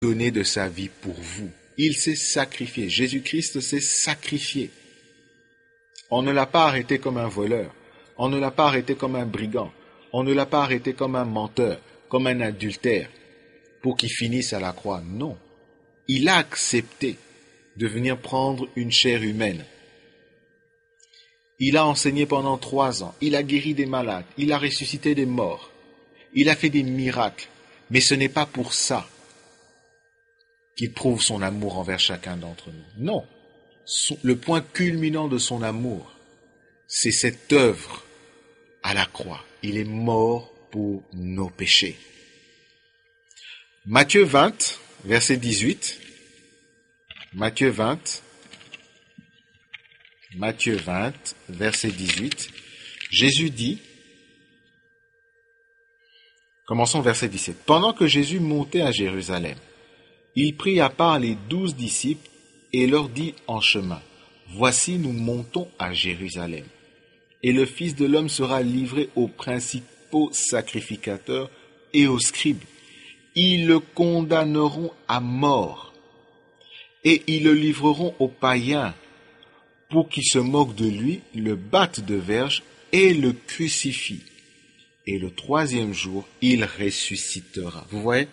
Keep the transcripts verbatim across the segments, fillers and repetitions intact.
donné de sa vie pour vous. Il s'est sacrifié. Jésus-Christ s'est sacrifié. On ne l'a pas arrêté comme un voleur. On ne l'a pas arrêté comme un brigand. On ne l'a pas arrêté comme un menteur, comme un adultère, pour qu'il finisse à la croix. Non. Il a accepté de venir prendre une chair humaine. Il a enseigné pendant trois ans. Il a guéri des malades. Il a ressuscité des morts. Il a fait des miracles. Mais ce n'est pas pour ça qu'il prouve son amour envers chacun d'entre nous. Non. Le point culminant de son amour, c'est cette œuvre à la croix. Il est mort pour nos péchés. Matthieu vingt, verset dix-huit. Matthieu vingt. Matthieu vingt, verset dix-huit. Jésus dit, commençons verset dix-sept. Pendant que Jésus montait à Jérusalem, il prit à part les douze disciples et leur dit en chemin, voici nous montons à Jérusalem, et le Fils de l'homme sera livré aux principaux sacrificateurs et aux scribes. Ils le condamneront à mort, et ils le livreront aux païens, pour qu'ils se moquent de lui, le battent de verges et le crucifient. Et le troisième jour, il ressuscitera. Vous voyez?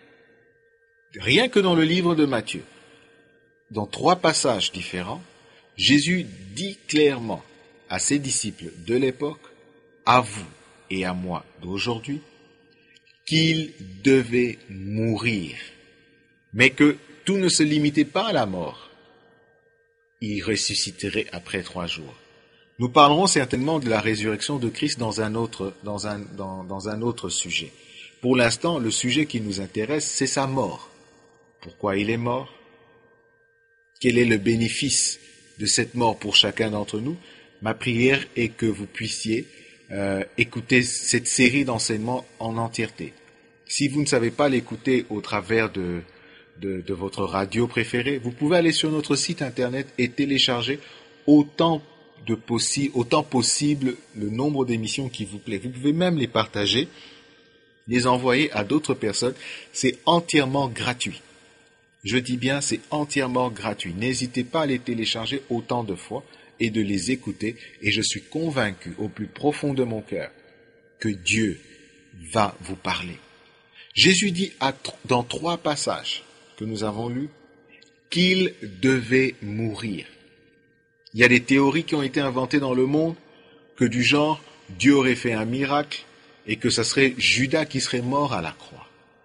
Rien que dans le livre de Matthieu, dans trois passages différents, Jésus dit clairement à ses disciples de l'époque, à vous et à moi d'aujourd'hui, qu'il devait mourir, mais que tout ne se limitait pas à la mort. Il ressusciterait après trois jours. Nous parlerons certainement de la résurrection de Christ dans un autre, dans un, dans, dans un autre sujet. Pour l'instant, le sujet qui nous intéresse, c'est sa mort. Pourquoi il est mort? Quel est le bénéfice de cette mort pour chacun d'entre nous? Ma prière est que vous puissiez euh, écouter cette série d'enseignements en entièreté. Si vous ne savez pas l'écouter au travers de, de, de votre radio préférée, vous pouvez aller sur notre site internet et télécharger autant de possi- autant possible le nombre d'émissions qui vous plaît. Vous pouvez même les partager, les envoyer à d'autres personnes. C'est entièrement gratuit. Je dis bien, c'est entièrement gratuit. N'hésitez pas à les télécharger autant de fois et de les écouter. Et je suis convaincu au plus profond de mon cœur que Dieu va vous parler. Jésus dit à, dans trois passages que nous avons lus qu'il devait mourir. Il y a des théories qui ont été inventées dans le monde que du genre Dieu aurait fait un miracle et que ce serait Judas qui serait mort à la croix.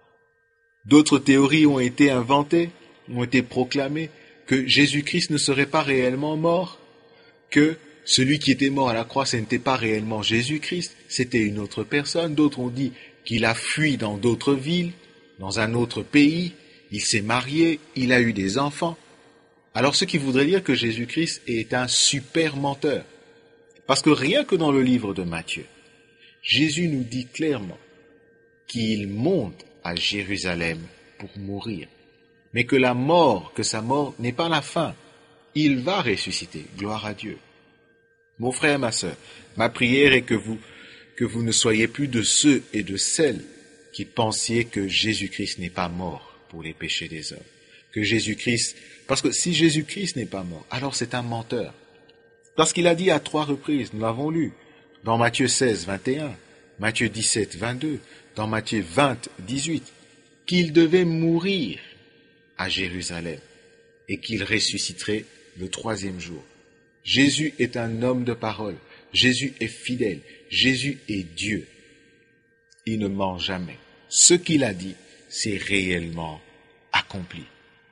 D'autres théories ont été inventées, ont été proclamées, que Jésus-Christ ne serait pas réellement mort, que celui qui était mort à la croix, ce n'était pas réellement Jésus-Christ, c'était une autre personne. D'autres ont dit qu'il a fui dans d'autres villes, dans un autre pays, il s'est marié, il a eu des enfants. Alors ce qui voudrait dire que Jésus-Christ est un super menteur. Parce que rien que dans le livre de Matthieu, Jésus nous dit clairement qu'il monte à Jérusalem pour mourir, mais que la mort, que sa mort n'est pas la fin. Il va ressusciter, gloire à Dieu. Mon frère, ma sœur, ma prière est que vous, que vous ne soyez plus de ceux et de celles qui pensiez que Jésus-Christ n'est pas mort pour les péchés des hommes. Que Jésus-Christ, parce que si Jésus-Christ n'est pas mort, alors c'est un menteur. Parce qu'il a dit à trois reprises, nous l'avons lu, dans Matthieu seize, vingt et un, Matthieu dix-sept, vingt-deux, dans Matthieu vingt, dix-huit, qu'il devait mourir à Jérusalem et qu'il ressusciterait le troisième jour. Jésus est un homme de parole. Jésus est fidèle. Jésus est Dieu. Il ne ment jamais. Ce qu'il a dit, c'est réellement accompli.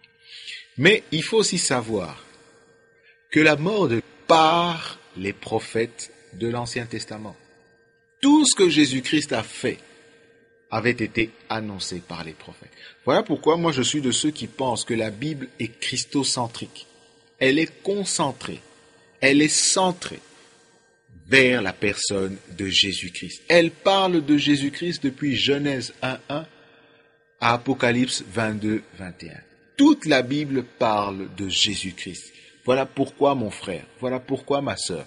Mais il faut aussi savoir que la mort de par les prophètes de l'Ancien Testament. Tout ce que Jésus-Christ a fait avait été annoncé par les prophètes. Voilà pourquoi moi je suis de ceux qui pensent que la Bible est christocentrique. Elle est concentrée, elle est centrée vers la personne de Jésus-Christ. Elle parle de Jésus-Christ depuis Genèse un, un à Apocalypse vingt-deux, vingt et un. Toute la Bible parle de Jésus-Christ. Voilà pourquoi mon frère, voilà pourquoi ma sœur,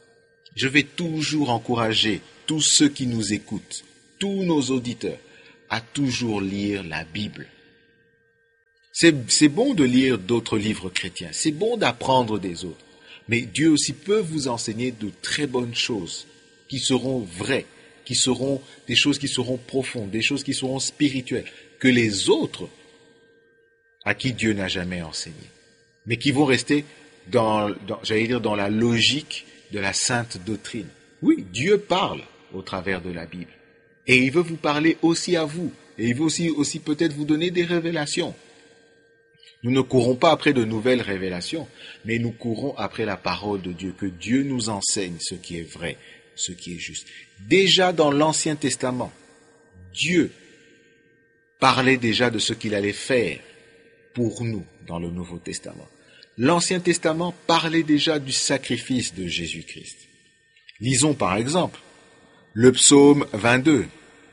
je vais toujours encourager tous ceux qui nous écoutent, tous nos auditeurs, à toujours lire la Bible. C'est, c'est bon de lire d'autres livres chrétiens, c'est bon d'apprendre des autres. Mais Dieu aussi peut vous enseigner de très bonnes choses qui seront vraies, qui seront des choses qui seront profondes, des choses qui seront spirituelles, que les autres, à qui Dieu n'a jamais enseigné, mais qui vont rester dans, dans, j'allais dire, dans la logique de la sainte doctrine. Oui, Dieu parle au travers de la Bible. Et il veut vous parler aussi à vous. Et il veut aussi, aussi peut-être vous donner des révélations. Nous ne courons pas après de nouvelles révélations, mais nous courons après la parole de Dieu, que Dieu nous enseigne ce qui est vrai, ce qui est juste. Déjà dans l'Ancien Testament, Dieu parlait déjà de ce qu'il allait faire pour nous dans le Nouveau Testament. L'Ancien Testament parlait déjà du sacrifice de Jésus-Christ. Lisons par exemple le psaume vingt-deux.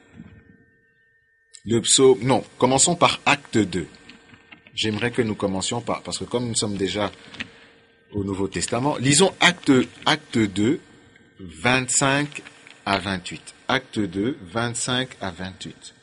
Le psaume, non, commençons par Acte deux. J'aimerais que nous commencions par, parce que comme nous sommes déjà au Nouveau Testament, lisons Acte, Acte deux, vingt-cinq à vingt-huit. Acte deux, vingt-cinq à vingt-huit.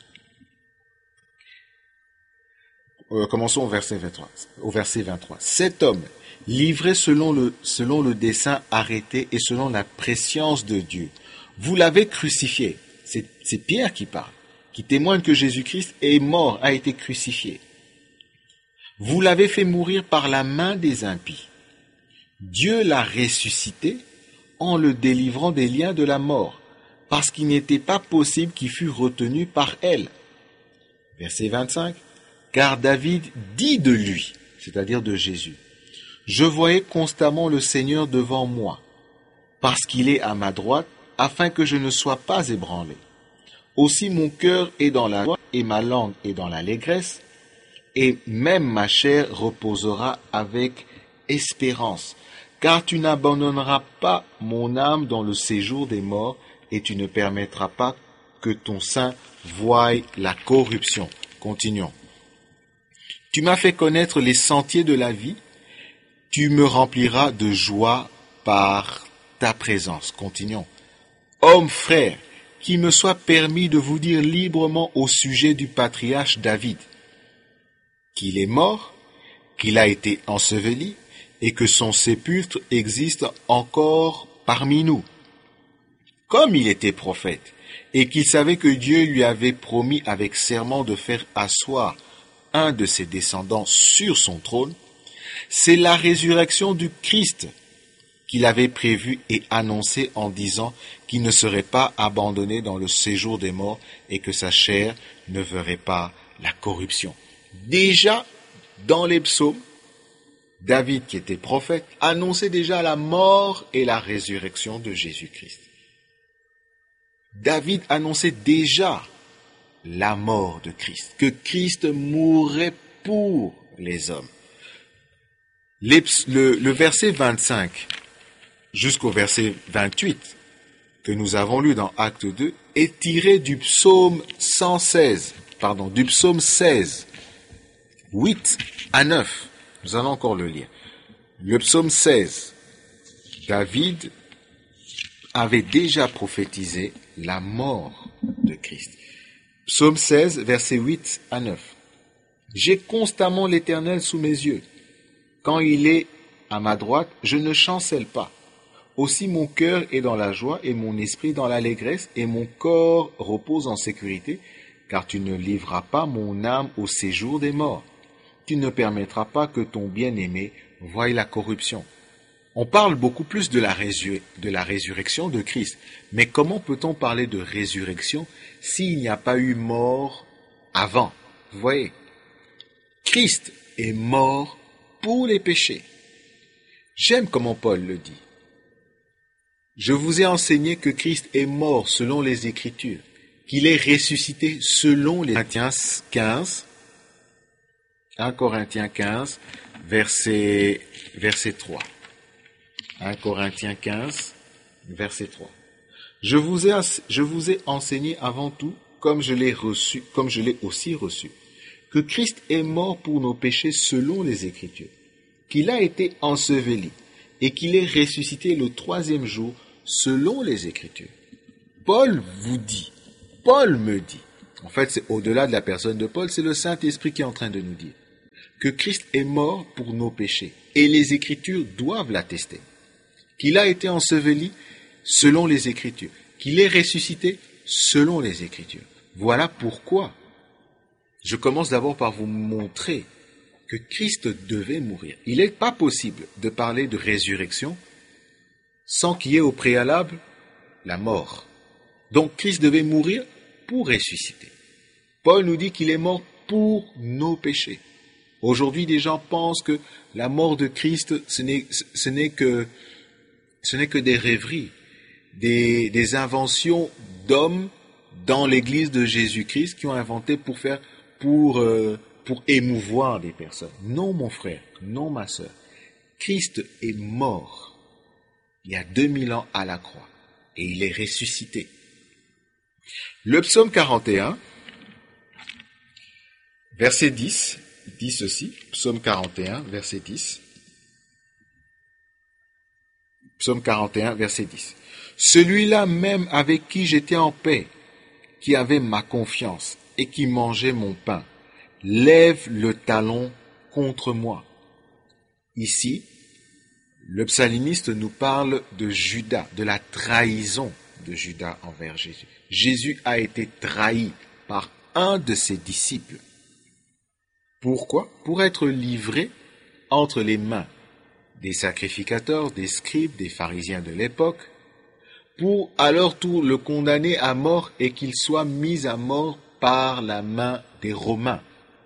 Euh, commençons au verset vingt-trois. Au verset vingt-trois. Cet homme, livré selon le, selon le dessein arrêté et selon la prescience de Dieu, vous l'avez crucifié. C'est, c'est Pierre qui parle, qui témoigne que Jésus-Christ est mort, a été crucifié. Vous l'avez fait mourir par la main des impies. Dieu l'a ressuscité en le délivrant des liens de la mort, parce qu'il n'était pas possible qu'il fût retenu par elle. Verset vingt-cinq. Car David dit de lui, c'est-à-dire de Jésus, « Je voyais constamment le Seigneur devant moi, parce qu'il est à ma droite, afin que je ne sois pas ébranlé. Aussi mon cœur est dans la joie et ma langue est dans l'allégresse, et même ma chair reposera avec espérance, car tu n'abandonneras pas mon âme dans le séjour des morts, et tu ne permettras pas que ton sein voie la corruption. » Continuons. Tu m'as fait connaître les sentiers de la vie, tu me rempliras de joie par ta présence. Continuons. Hommes frères, qu'il me soit permis de vous dire librement au sujet du patriarche David, qu'il est mort, qu'il a été enseveli, et que son sépulcre existe encore parmi nous. Comme il était prophète, et qu'il savait que Dieu lui avait promis avec serment de faire asseoir un de ses descendants sur son trône, c'est la résurrection du Christ qu'il avait prévu et annoncé en disant qu'il ne serait pas abandonné dans le séjour des morts et que sa chair ne verrait pas la corruption. Déjà, dans les psaumes, David, qui était prophète, annonçait déjà la mort et la résurrection de Jésus-Christ. David annonçait déjà la mort de Christ, que Christ mourrait pour les hommes. Les, le, le verset vingt-cinq jusqu'au verset vingt-huit que nous avons lu dans Acte deux est tiré du psaume cent seize, pardon, du psaume seize, huit à neuf. Nous allons encore le lire. Le psaume seize, David avait déjà prophétisé la mort de Christ. Psaume seize, versets huit à neuf. J'ai constamment l'Éternel sous mes yeux. Quand il est à ma droite, je ne chancelle pas. Aussi mon cœur est dans la joie et mon esprit dans l'allégresse et mon corps repose en sécurité, car tu ne livreras pas mon âme au séjour des morts. Tu ne permettras pas que ton bien-aimé voie la corruption. On parle beaucoup plus de la, résur- de la résurrection de Christ. Mais comment peut-on parler de résurrection s'il n'y a pas eu mort avant? Vous voyez, Christ est mort pour les péchés. J'aime comment Paul le dit. Je vous ai enseigné que Christ est mort selon les Écritures, qu'il est ressuscité selon les Corinthiens quinze, un Corinthiens quinze, verset, verset trois. un Corinthiens quinze, verset trois. Je vous ai, je vous ai enseigné avant tout, comme je l'ai reçu, comme je l'ai aussi reçu, que Christ est mort pour nos péchés selon les Écritures, qu'il a été enseveli et qu'il est ressuscité le troisième jour selon les Écritures. Paul vous dit, Paul me dit, en fait c'est au-delà de la personne de Paul, c'est le Saint-Esprit qui est en train de nous dire. que Christ est mort pour nos péchés, et les Écritures doivent l'attester, qu'il a été enseveli selon les Écritures, qu'il est ressuscité selon les Écritures. Voilà pourquoi je commence d'abord par vous montrer que Christ devait mourir. Il n'est pas possible de parler de résurrection sans qu'il y ait au préalable la mort. Donc Christ devait mourir pour ressusciter. Paul nous dit qu'il est mort pour nos péchés. Aujourd'hui, des gens pensent que la mort de Christ, ce n'est, ce n'est que, ce n'est que des rêveries, des, des inventions d'hommes dans l'Église de Jésus-Christ qui ont inventé pour faire, pour, euh, pour émouvoir des personnes. Non, mon frère, non, ma sœur. Christ est mort il y a deux mille ans à la croix et il est ressuscité. Le psaume quarante et un, verset dix, dit ceci, psaume quarante et un, verset dix. Psaume quarante et un, verset dix. Celui-là même avec qui j'étais en paix, qui avait ma confiance et qui mangeait mon pain, lève le talon contre moi. Ici, le psalimiste nous parle de Judas, de la trahison de Judas envers Jésus. Jésus a été trahi par un de ses disciples. Pourquoi? Pour être livré entre les mains des sacrificateurs, des scribes, des pharisiens de l'époque, pour à leur tour le condamner à mort et qu'il soit mis à mort par la main des Romains.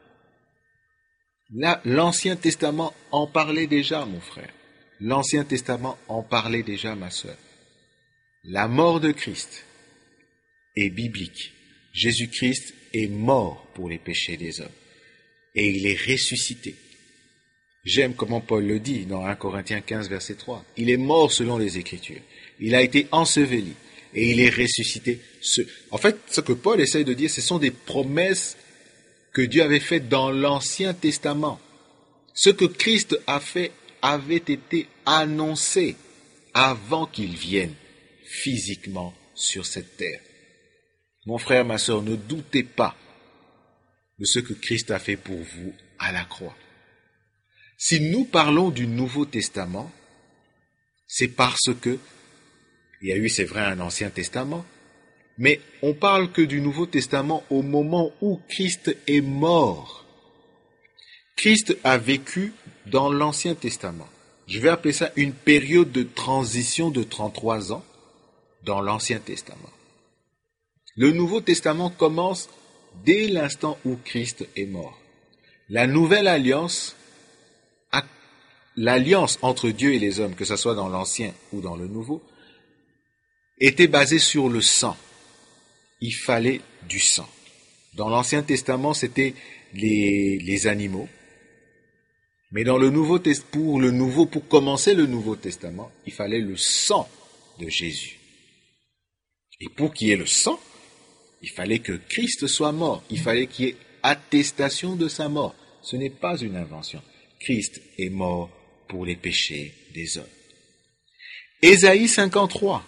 Là, l'Ancien Testament en parlait déjà, mon frère. L'Ancien Testament en parlait déjà, ma sœur. La mort de Christ est biblique. Jésus-Christ est mort pour les péchés des hommes. Et il est ressuscité. J'aime comment Paul le dit dans un Corinthiens quinze, verset trois. Il est mort selon les Écritures. Il a été enseveli et il est ressuscité. En fait, ce que Paul essaye de dire, ce sont des promesses que Dieu avait faites dans l'Ancien Testament. Ce que Christ a fait avait été annoncé avant qu'il vienne physiquement sur cette terre. Mon frère, ma sœur, ne doutez pas de ce que Christ a fait pour vous à la croix. Si nous parlons du Nouveau Testament, c'est parce que il y a eu, c'est vrai, un Ancien Testament, mais on parle que du Nouveau Testament au moment où Christ est mort. Christ a vécu dans l'Ancien Testament. Je vais appeler ça une période de transition de trente-trois ans dans l'Ancien Testament. Le Nouveau Testament commence dès l'instant où Christ est mort. La nouvelle alliance, l'alliance entre Dieu et les hommes, que ce soit dans l'Ancien ou dans le Nouveau, était basée sur le sang. Il fallait du sang. Dans l'Ancien Testament, c'était les, les animaux. Mais dans le Nouveau Testament, pour le Nouveau, pour commencer le Nouveau Testament, il fallait le sang de Jésus. Et pour qu'il y ait le sang, il fallait que Christ soit mort. Il fallait qu'il y ait attestation de sa mort. Ce n'est pas une invention. Christ est mort pour les péchés des hommes. Ésaïe cinquante-trois.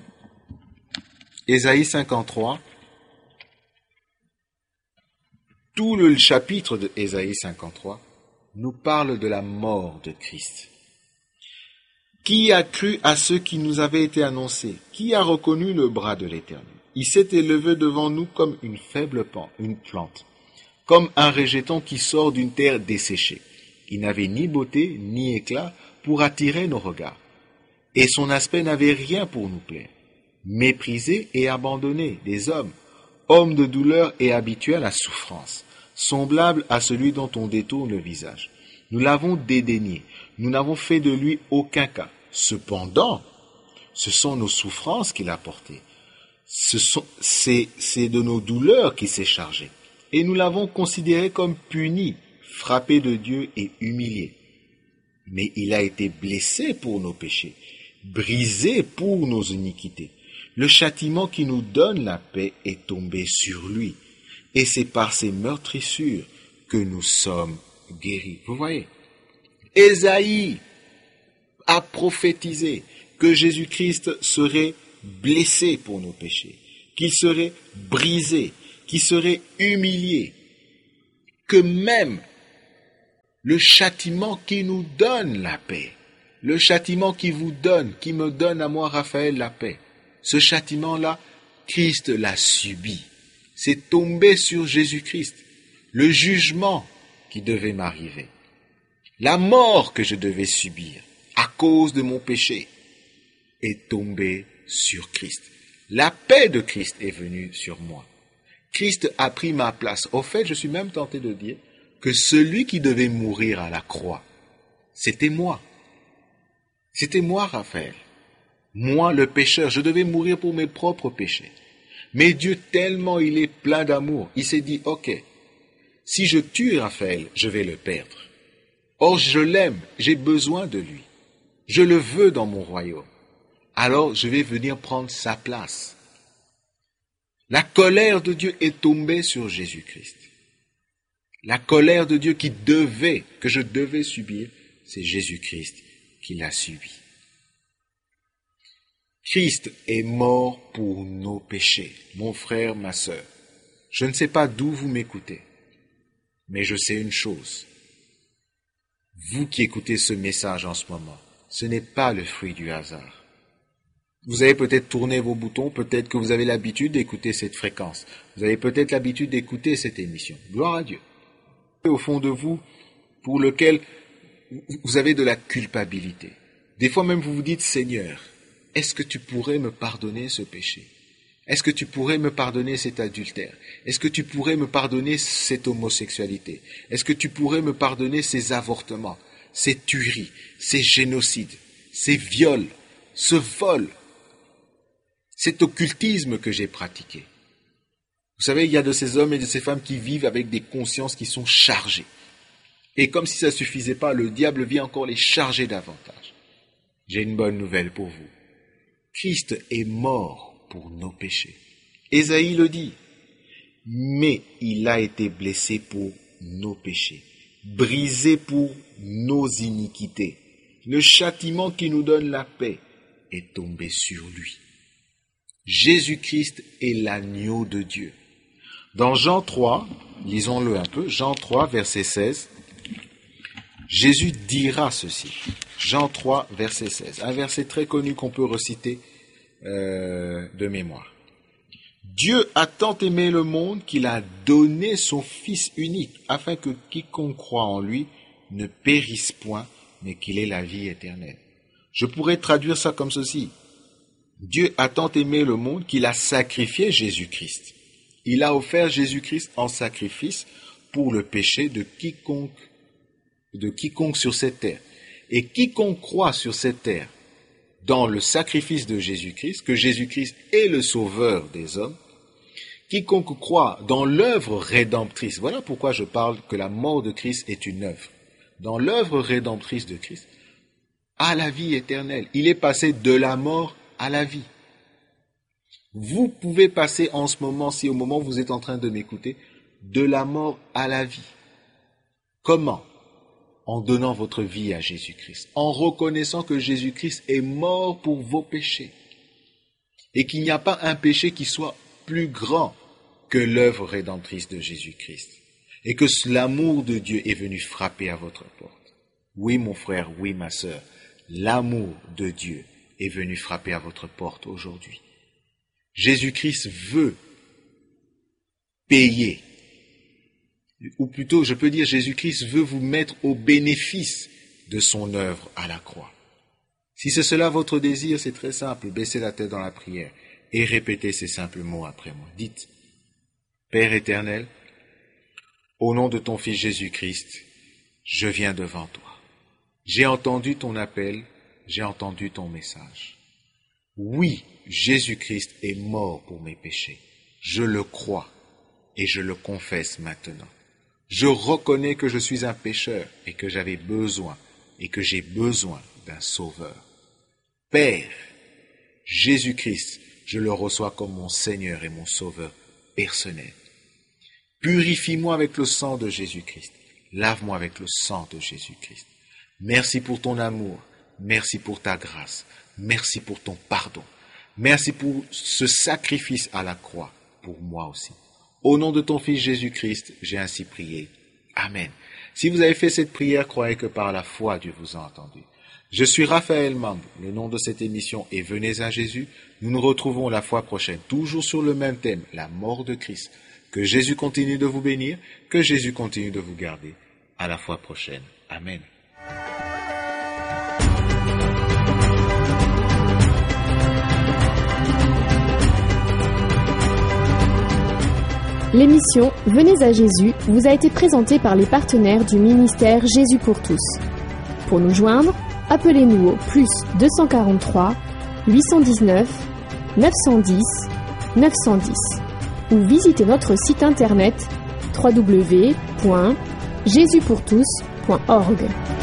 Ésaïe cinquante-trois. Tout le chapitre de Ésaïe cinquante-trois nous parle de la mort de Christ. Qui a cru à ce qui nous avait été annoncé? Qui a reconnu le bras de l'Éternel? Il s'est élevé devant nous comme une faible plante, comme un rejeton qui sort d'une terre desséchée. Il n'avait ni beauté ni éclat pour attirer nos regards, et son aspect n'avait rien pour nous plaire. Méprisé et abandonné des hommes, homme de douleur et habitué à la souffrance, semblable à celui dont on détourne le visage. Nous l'avons dédaigné, nous n'avons fait de lui aucun cas. Cependant, ce sont nos souffrances qu'il a portées. Ce sont, c'est, c'est de nos douleurs qu'il s'est chargé. Et nous l'avons considéré comme puni, frappé de Dieu et humilié. Mais il a été blessé pour nos péchés, brisé pour nos iniquités. Le châtiment qui nous donne la paix est tombé sur lui. Et c'est par ses meurtrissures que nous sommes guéris. Vous voyez, Ésaïe a prophétisé que Jésus-Christ serait blessé pour nos péchés, qu'il serait brisé, qu'il serait humilié, que même le châtiment qui nous donne la paix, le châtiment qui vous donne, qui me donne à moi, Raphaël, la paix. Ce châtiment-là, Christ l'a subi. C'est tombé sur Jésus-Christ. Le jugement qui devait m'arriver. La mort que je devais subir à cause de mon péché est tombée sur Christ. La paix de Christ est venue sur moi. Christ a pris ma place. Au fait, je suis même tenté de dire que celui qui devait mourir à la croix, c'était moi. C'était moi, Raphaël. Moi, le pécheur, je devais mourir pour mes propres péchés. Mais Dieu, tellement il est plein d'amour, il s'est dit, ok, si je tue Raphaël, je vais le perdre. Or, je l'aime, j'ai besoin de lui. Je le veux dans mon royaume. Alors, je vais venir prendre sa place. La colère de Dieu est tombée sur Jésus-Christ. La colère de Dieu qui devait, que je devais subir, c'est Jésus-Christ qui l'a subi. Christ est mort pour nos péchés, mon frère, ma sœur. Je ne sais pas d'où vous m'écoutez, mais je sais une chose. Vous qui écoutez ce message en ce moment, ce n'est pas le fruit du hasard. Vous avez peut-être tourné vos boutons, peut-être que vous avez l'habitude d'écouter cette fréquence. Vous avez peut-être l'habitude d'écouter cette émission. Gloire à Dieu. Au fond de vous, pour lequel vous avez de la culpabilité. Des fois même vous vous dites, Seigneur, est-ce que tu pourrais me pardonner ce péché? Est-ce que tu pourrais me pardonner cet adultère? Est-ce que tu pourrais me pardonner cette homosexualité? Est-ce que tu pourrais me pardonner ces avortements, ces tueries, ces génocides, ces viols, ce vol, cet occultisme que j'ai pratiqué? Vous savez, il y a de ces hommes et de ces femmes qui vivent avec des consciences qui sont chargées. Et comme si ça ne suffisait pas, le diable vient encore les charger davantage. J'ai une bonne nouvelle pour vous. Christ est mort pour nos péchés. Ésaïe le dit. Mais il a été blessé pour nos péchés, brisé pour nos iniquités. Le châtiment qui nous donne la paix est tombé sur lui. Jésus-Christ est l'agneau de Dieu. Dans Jean trois, lisons-le un peu, Jean trois, verset seize, Jésus dira ceci. Jean trois, verset seize, un verset très connu qu'on peut reciter euh, de mémoire. Dieu a tant aimé le monde qu'il a donné son Fils unique, afin que quiconque croit en lui ne périsse point, mais qu'il ait la vie éternelle. Je pourrais traduire ça comme ceci. Dieu a tant aimé le monde qu'il a sacrifié Jésus-Christ. Il a offert Jésus-Christ en sacrifice pour le péché de quiconque, de quiconque sur cette terre. Et quiconque croit sur cette terre dans le sacrifice de Jésus-Christ, que Jésus-Christ est le sauveur des hommes, quiconque croit dans l'œuvre rédemptrice, voilà pourquoi je parle que la mort de Christ est une œuvre, dans l'œuvre rédemptrice de Christ, à la vie éternelle. Il est passé de la mort à la vie. Vous pouvez passer en ce moment, si au moment où vous êtes en train de m'écouter, de la mort à la vie. Comment? En donnant votre vie à Jésus-Christ, en reconnaissant que Jésus-Christ est mort pour vos péchés et qu'il n'y a pas un péché qui soit plus grand que l'œuvre rédemptrice de Jésus-Christ et que l'amour de Dieu est venu frapper à votre porte. Oui, mon frère, oui, ma sœur, l'amour de Dieu est venu frapper à votre porte aujourd'hui. Jésus-Christ veut payer, ou plutôt je peux dire Jésus-Christ veut vous mettre au bénéfice de son œuvre à la croix. Si c'est cela votre désir, c'est très simple, baissez la tête dans la prière et répétez ces simples mots après moi. Dites, Père éternel, au nom de ton Fils Jésus-Christ, je viens devant toi. J'ai entendu ton appel, j'ai entendu ton message. Oui, Jésus-Christ est mort pour mes péchés. Je le crois et je le confesse maintenant. Je reconnais que je suis un pécheur et que j'avais besoin et que j'ai besoin d'un sauveur. Père, Jésus-Christ, je le reçois comme mon Seigneur et mon Sauveur personnel. Purifie-moi avec le sang de Jésus-Christ. Lave-moi avec le sang de Jésus-Christ. Merci pour ton amour. Merci pour ta grâce. Merci pour ton pardon. Merci pour ce sacrifice à la croix pour moi aussi. Au nom de ton Fils Jésus-Christ, j'ai ainsi prié. Amen. Si vous avez fait cette prière, croyez que par la foi, Dieu vous a entendu. Je suis Raphaël Mambou. Le nom de cette émission est Venez à Jésus. Nous nous retrouvons la fois prochaine, toujours sur le même thème, la mort de Christ. Que Jésus continue de vous bénir, que Jésus continue de vous garder. À la fois prochaine. Amen. L'émission Venez à Jésus vous a été présentée par les partenaires du ministère Jésus pour tous. Pour nous joindre, appelez-nous au plus deux cent quarante-trois huit cent dix-neuf neuf cent dix neuf cent dix ou visitez notre site internet w w w point jésus pour tous point org.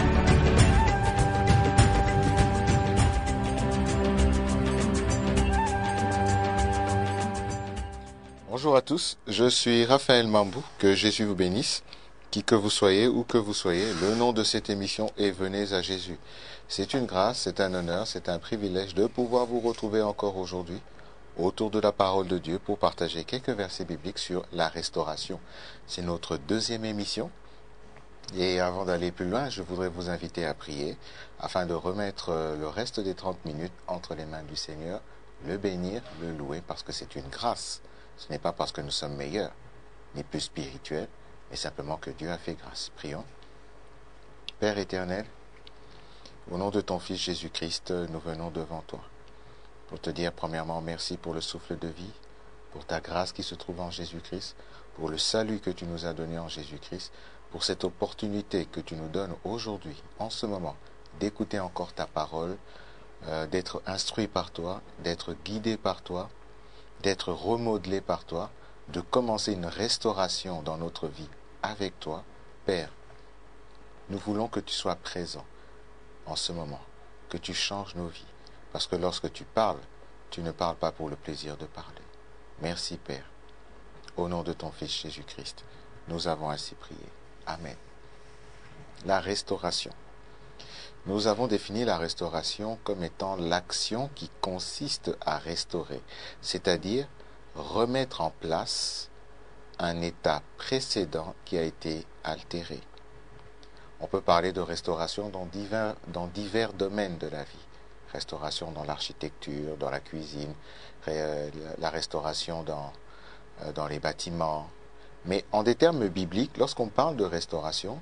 Bonjour à tous, je suis Raphaël Mambou, que Jésus vous bénisse. Qui que vous soyez, où que vous soyez, le nom de cette émission est Venez à Jésus. C'est une grâce, c'est un honneur, c'est un privilège de pouvoir vous retrouver encore aujourd'hui autour de la parole de Dieu pour partager quelques versets bibliques sur la restauration. C'est notre deuxième émission. Et avant d'aller plus loin, je voudrais vous inviter à prier afin de remettre le reste des trente minutes entre les mains du Seigneur, le bénir, le louer, parce que c'est une grâce. Ce n'est pas parce que nous sommes meilleurs, ni plus spirituels, mais simplement que Dieu a fait grâce. Prions. Père éternel, au nom de ton Fils Jésus-Christ, nous venons devant toi pour te dire premièrement merci pour le souffle de vie, pour ta grâce qui se trouve en Jésus-Christ, pour le salut que tu nous as donné en Jésus-Christ, pour cette opportunité que tu nous donnes aujourd'hui, en ce moment, d'écouter encore ta parole, euh, d'être instruit par toi, d'être guidé par toi, d'être remodelé par toi, de commencer une restauration dans notre vie avec toi. Père, nous voulons que tu sois présent en ce moment, que tu changes nos vies, parce que lorsque tu parles, tu ne parles pas pour le plaisir de parler. Merci Père, au nom de ton Fils Jésus-Christ, nous avons ainsi prié. Amen. La restauration. Nous avons défini la restauration comme étant l'action qui consiste à restaurer, c'est-à-dire remettre en place un état précédent qui a été altéré. On peut parler de restauration dans divers, dans divers domaines de la vie. Restauration dans l'architecture, dans la cuisine, la restauration dans, dans les bâtiments. Mais en des termes bibliques, lorsqu'on parle de restauration,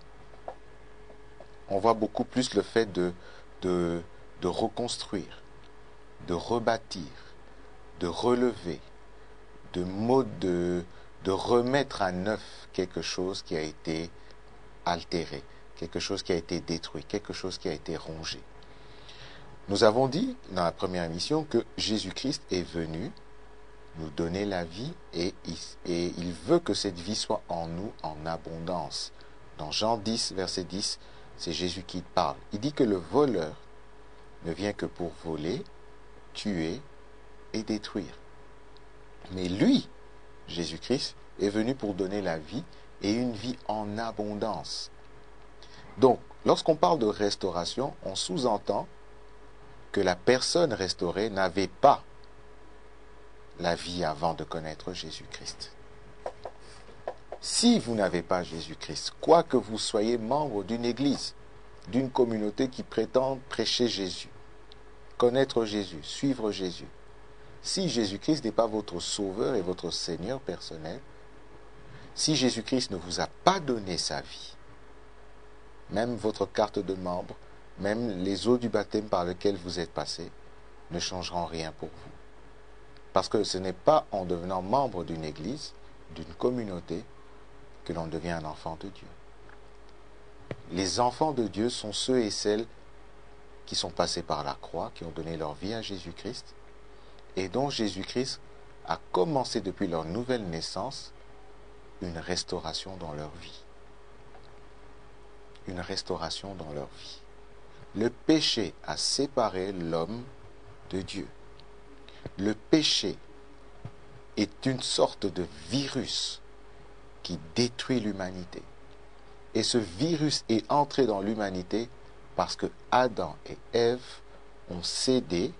on voit beaucoup plus le fait de, de, de reconstruire, de rebâtir, de relever, de, de, de remettre à neuf quelque chose qui a été altéré, quelque chose qui a été détruit, quelque chose qui a été rongé. Nous avons dit dans la première émission que Jésus-Christ est venu nous donner la vie et il, et il veut que cette vie soit en nous en abondance. Dans Jean dix, verset dix, c'est Jésus qui parle. Il dit que le voleur ne vient que pour voler, tuer et détruire. Mais lui, Jésus-Christ, est venu pour donner la vie et une vie en abondance. Donc, lorsqu'on parle de restauration, on sous-entend que la personne restaurée n'avait pas la vie avant de connaître Jésus-Christ. Si vous n'avez pas Jésus-Christ, quoi que vous soyez membre d'une église, d'une communauté qui prétend prêcher Jésus, connaître Jésus, suivre Jésus, si Jésus-Christ n'est pas votre sauveur et votre Seigneur personnel, si Jésus-Christ ne vous a pas donné sa vie, même votre carte de membre, même les eaux du baptême par lesquelles vous êtes passé, ne changeront rien pour vous. Parce que ce n'est pas en devenant membre d'une église, d'une communauté, que l'on devient un enfant de Dieu. Les enfants de Dieu sont ceux et celles qui sont passés par la croix, qui ont donné leur vie à Jésus-Christ, et dont Jésus-Christ a commencé depuis leur nouvelle naissance une restauration dans leur vie. Une restauration dans leur vie. Le péché a séparé l'homme de Dieu. Le péché est une sorte de virus qui détruit l'humanité. Et ce virus est entré dans l'humanité parce que Adam et Ève ont cédé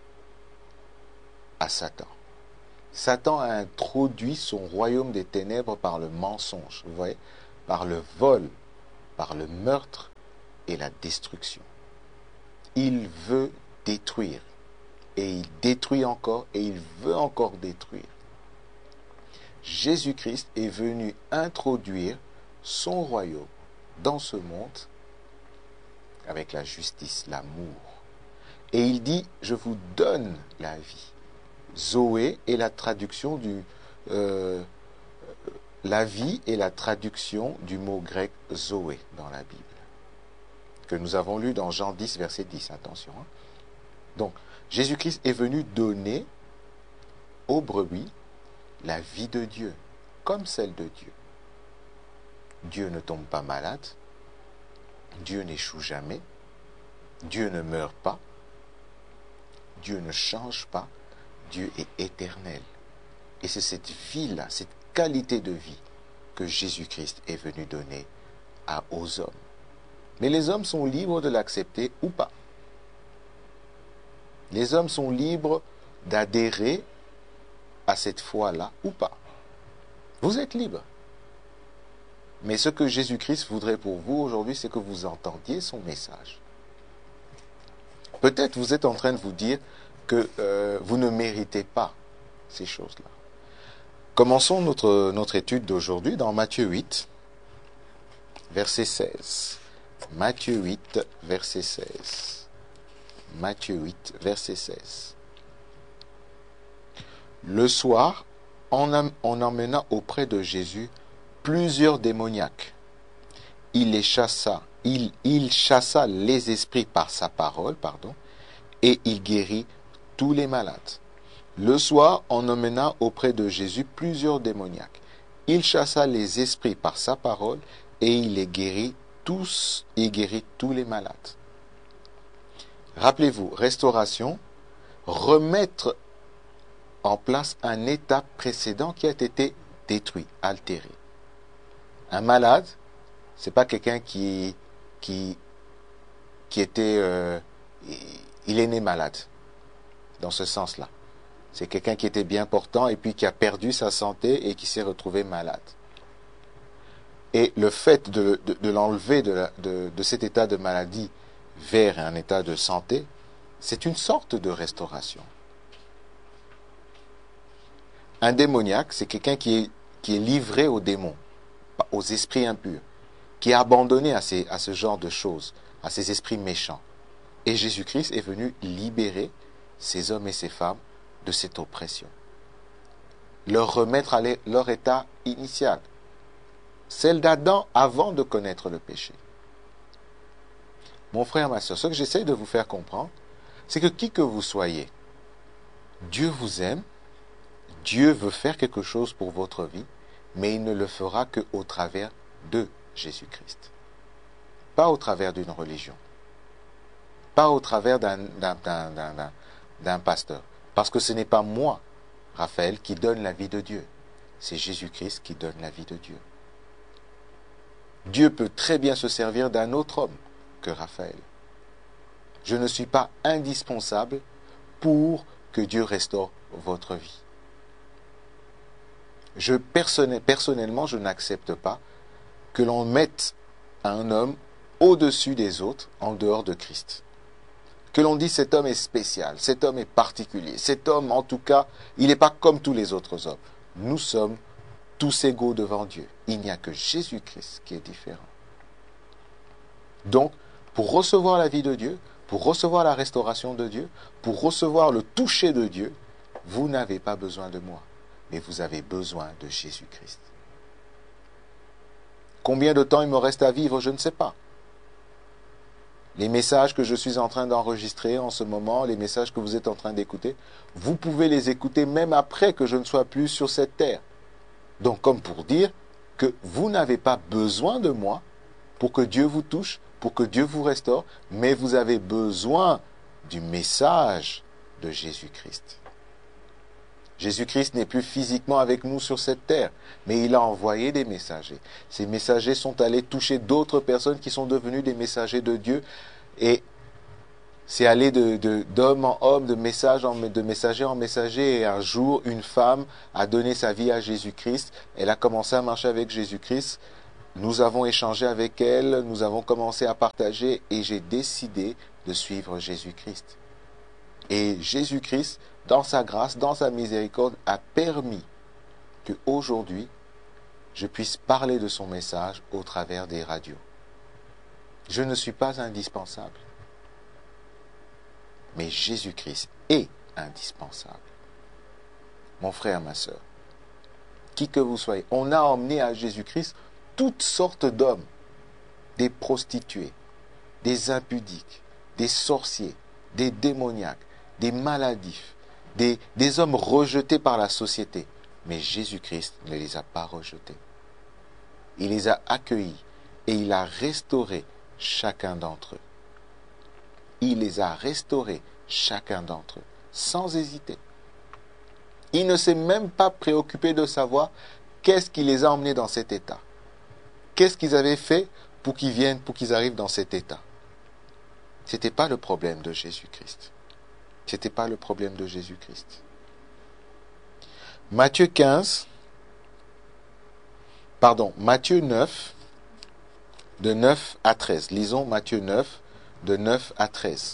à Satan. Satan a introduit son royaume des ténèbres par le mensonge, vous voyez, par le vol, par le meurtre et la destruction. Il veut détruire. Et il détruit encore et il veut encore détruire. Jésus-Christ est venu introduire son royaume dans ce monde avec la justice, l'amour. Et il dit, je vous donne la vie. Zoé est la traduction du... Euh, la vie est la traduction du mot grec Zoé dans la Bible, que nous avons lu dans Jean dix, verset dix. Attention. Hein. Donc, Jésus-Christ est venu donner aux brebis la vie de Dieu, comme celle de Dieu. Dieu ne tombe pas malade, Dieu n'échoue jamais, Dieu ne meurt pas, Dieu ne change pas, Dieu est éternel. Et c'est cette vie-là, cette qualité de vie que Jésus-Christ est venu donner à, aux hommes. Mais les hommes sont libres de l'accepter ou pas. Les hommes sont libres d'adhérer à cette foi-là ou pas. Vous êtes libres. Mais ce que Jésus-Christ voudrait pour vous aujourd'hui, c'est que vous entendiez son message. Peut-être vous êtes en train de vous dire que euh, vous ne méritez pas ces choses-là. Commençons notre, notre étude d'aujourd'hui dans Matthieu huit, verset seize. Matthieu huit, verset seize. Matthieu huit, verset seize. Le soir, on, am, on emmena auprès de Jésus plusieurs démoniaques. Il les chassa, il, il chassa les esprits par sa parole, pardon, et il guérit tous les malades. Le soir, on emmena auprès de Jésus plusieurs démoniaques. Il chassa les esprits par sa parole et il les guérit tous, il guérit tous les malades. Rappelez-vous, restauration, remettre en place un état précédent qui a été détruit, altéré. Un malade, c'est pas quelqu'un qui qui qui était euh, il est né malade. Dans ce sens-là, c'est quelqu'un qui était bien portant et puis qui a perdu sa santé et qui s'est retrouvé malade. Et le fait de, de, de l'enlever de, la, de, de cet état de maladie vers un état de santé, c'est une sorte de restauration. Un démoniaque, c'est quelqu'un qui est, qui est livré aux démons, aux esprits impurs, qui est abandonné à, ces, à ce genre de choses, à ces esprits méchants. Et Jésus-Christ est venu libérer ces hommes et ces femmes de cette oppression. Leur remettre à leur état initial, celle d'Adam avant de connaître le péché. Mon frère, ma soeur, ce que j'essaie de vous faire comprendre, c'est que qui que vous soyez, Dieu vous aime, Dieu veut faire quelque chose pour votre vie, mais il ne le fera qu'au travers de Jésus-Christ. Pas au travers d'une religion. Pas au travers d'un, d'un, d'un, d'un, d'un pasteur. Parce que ce n'est pas moi, Raphaël, qui donne la vie de Dieu. C'est Jésus-Christ qui donne la vie de Dieu. Dieu peut très bien se servir d'un autre homme que Raphaël. Je ne suis pas indispensable pour que Dieu restaure votre vie. Je, personnellement, je n'accepte pas que l'on mette un homme au-dessus des autres en dehors de Christ. Que l'on dit cet homme est spécial, cet homme est particulier, cet homme en tout cas, il n'est pas comme tous les autres hommes. Nous sommes tous égaux devant Dieu. Il n'y a que Jésus-Christ qui est différent. Donc, pour recevoir la vie de Dieu, pour recevoir la restauration de Dieu, pour recevoir le toucher de Dieu, vous n'avez pas besoin de moi, mais vous avez besoin de Jésus-Christ. Combien de temps il me reste à vivre, je ne sais pas. Les messages que je suis en train d'enregistrer en ce moment, les messages que vous êtes en train d'écouter, vous pouvez les écouter même après que je ne sois plus sur cette terre. Donc, comme pour dire que vous n'avez pas besoin de moi pour que Dieu vous touche, pour que Dieu vous restaure, mais vous avez besoin du message de Jésus-Christ. Jésus-Christ n'est plus physiquement avec nous sur cette terre, mais il a envoyé des messagers. Ces messagers sont allés toucher d'autres personnes qui sont devenues des messagers de Dieu, et c'est allé de, de, d'homme en homme, de, message en, de messager en messager, et un jour, une femme a donné sa vie à Jésus-Christ, elle a commencé à marcher avec Jésus-Christ, Nous avons échangé avec elle, nous avons commencé à partager et j'ai décidé de suivre Jésus-Christ. Et Jésus-Christ, dans sa grâce, dans sa miséricorde, a permis qu'aujourd'hui, je puisse parler de son message au travers des radios. Je ne suis pas indispensable. Mais Jésus-Christ est indispensable. Mon frère, ma sœur, qui que vous soyez, on a emmené à Jésus-Christ toutes sortes d'hommes, des prostituées, des impudiques, des sorciers, des démoniaques, des maladifs, des, des hommes rejetés par la société. Mais Jésus-Christ ne les a pas rejetés. Il les a accueillis et il a restauré chacun d'entre eux. Il les a restaurés, chacun d'entre eux, sans hésiter. Il ne s'est même pas préoccupé de savoir qu'est-ce qui les a emmenés dans cet état. Qu'est-ce qu'ils avaient fait pour qu'ils viennent, pour qu'ils arrivent dans cet état. Ce n'était pas le problème de Jésus-Christ. Ce n'était pas le problème de Jésus-Christ. Matthieu quinze, pardon, Matthieu neuf, de neuf à treize. Lisons Matthieu neuf, de neuf à treize.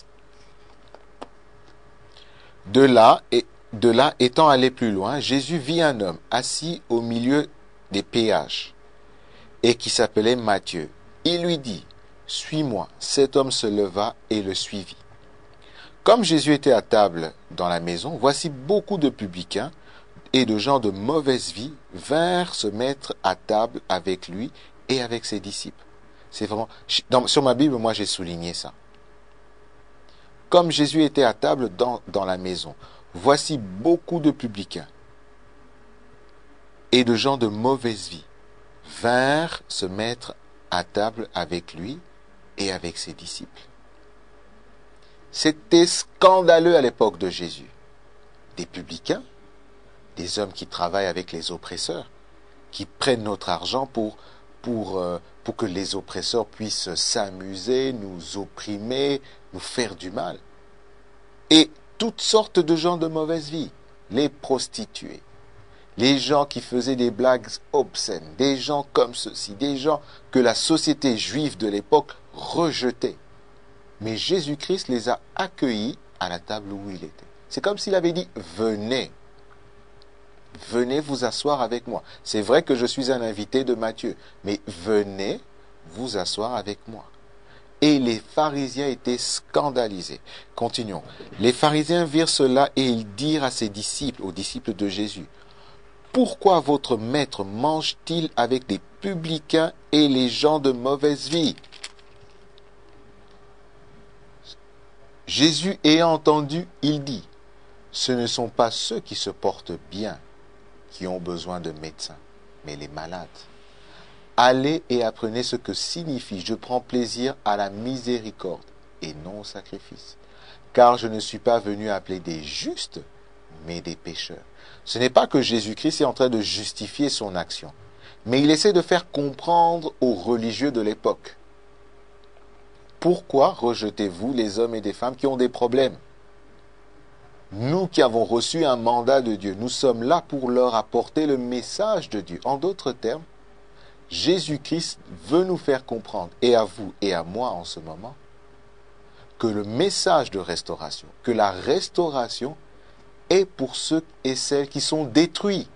De là, et, de là, étant allé plus loin, Jésus vit un homme assis au milieu des péages et qui s'appelait Matthieu. Il lui dit, « Suis-moi. » Cet homme se leva et le suivit. Comme Jésus était à table dans la maison, voici beaucoup de publicains et de gens de mauvaise vie vinrent se mettre à table avec lui et avec ses disciples. C'est vraiment, dans, sur ma Bible, moi j'ai souligné ça. Comme Jésus était à table dans, dans la maison, voici beaucoup de publicains et de gens de mauvaise vie vinrent se mettre à table avec lui et avec ses disciples. C'était scandaleux à l'époque de Jésus. Des publicains, des hommes qui travaillent avec les oppresseurs, qui prennent notre argent pour, pour, euh, pour que les oppresseurs puissent s'amuser, nous opprimer, nous faire du mal. Et toutes sortes de gens de mauvaise vie, les prostituées, les gens qui faisaient des blagues obscènes, des gens comme ceci, des gens que la société juive de l'époque rejetait. Mais Jésus-Christ les a accueillis à la table où il était. C'est comme s'il avait dit, venez, venez vous asseoir avec moi. C'est vrai que je suis un invité de Matthieu, mais venez vous asseoir avec moi. Et les pharisiens étaient scandalisés. Continuons. Les pharisiens virent cela et ils dirent à ses disciples, aux disciples de Jésus, « Pourquoi votre maître mange-t-il avec des publicains et les gens de mauvaise vie ?» Jésus ayant entendu, il dit, « Ce ne sont pas ceux qui se portent bien qui ont besoin de médecins, mais les malades. Allez et apprenez ce que signifie « Je prends plaisir à la miséricorde et non au sacrifice. Car je ne suis pas venu appeler des justes, mais des pécheurs. » Ce n'est pas que Jésus-Christ est en train de justifier son action, mais il essaie de faire comprendre aux religieux de l'époque. Pourquoi rejetez-vous les hommes et des femmes qui ont des problèmes? Nous qui avons reçu un mandat de Dieu, nous sommes là pour leur apporter le message de Dieu. En d'autres termes, Jésus-Christ veut nous faire comprendre, et à vous et à moi en ce moment, que le message de restauration, que la restauration est pour ceux et celles qui sont détruits,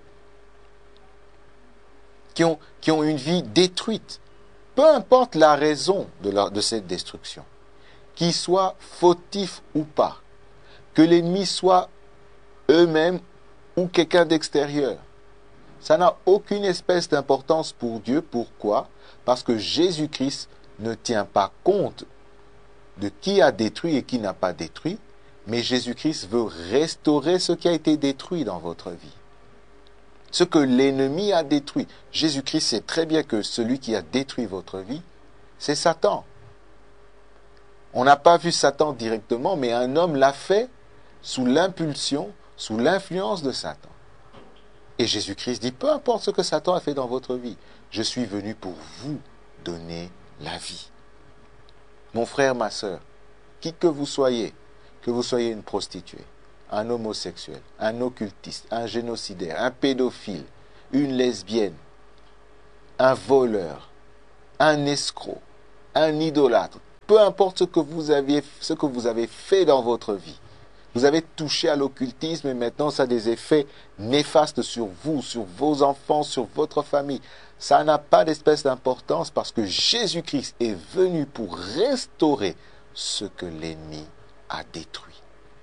qui ont, qui ont une vie détruite. Peu importe la raison de, leur, de cette destruction, qu'ils soient fautifs ou pas, que l'ennemi soit eux-mêmes ou quelqu'un d'extérieur, ça n'a aucune espèce d'importance pour Dieu. Pourquoi? Parce que Jésus-Christ ne tient pas compte de qui a détruit et qui n'a pas détruit, mais Jésus-Christ veut restaurer ce qui a été détruit dans votre vie. Ce que l'ennemi a détruit. Jésus-Christ sait très bien que celui qui a détruit votre vie, c'est Satan. On n'a pas vu Satan directement, mais un homme l'a fait sous l'impulsion, sous l'influence de Satan. Et Jésus-Christ dit, peu importe ce que Satan a fait dans votre vie, je suis venu pour vous donner la vie. Mon frère, ma sœur, qui que vous soyez, que vous soyez une prostituée, un homosexuel, un occultiste, un génocidaire, un pédophile, une lesbienne, un voleur, un escroc, un idolâtre, peu importe ce que vous aviez, ce que vous avez fait dans votre vie, vous avez touché à l'occultisme et maintenant ça a des effets néfastes sur vous, sur vos enfants, sur votre famille. Ça n'a pas d'espèce d'importance parce que Jésus-Christ est venu pour restaurer ce que l'ennemi a détruit.